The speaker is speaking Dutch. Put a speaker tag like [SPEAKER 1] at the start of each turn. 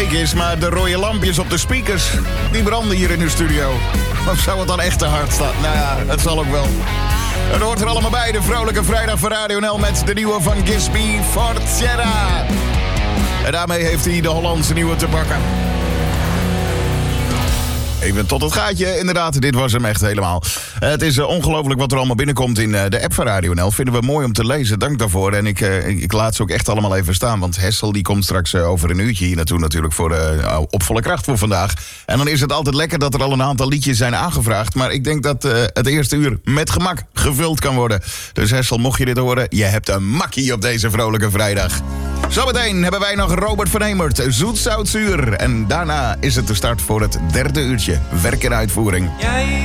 [SPEAKER 1] fake is, maar de rode lampjes op de speakers, die branden hier in de studio. Of zou het dan echt te hard staan? Nou ja, het zal ook wel. Het hoort er allemaal bij, de vrolijke vrijdag van Radio NL met de nieuwe van Gisby Fortera. En daarmee heeft hij de Hollandse nieuwe te pakken. Even tot het gaatje, inderdaad. Dit was hem echt helemaal. Het is ongelooflijk wat er allemaal binnenkomt in de app van Radio NL. Vinden we mooi om te lezen, dank daarvoor. En ik laat ze ook echt allemaal even staan. Want Hessel die komt straks over een uurtje hier naartoe natuurlijk voor op volle kracht voor vandaag. En dan is het altijd lekker dat er al een aantal liedjes zijn aangevraagd. Maar ik denk dat het eerste uur met gemak gevuld kan worden. Dus Hessel, mocht je dit horen, je hebt een makkie op deze vrolijke vrijdag. Zometeen hebben wij nog Robert van Hemert, Zoet Zout Zuur. En daarna is het de start voor het derde uurtje. Werk en uitvoering.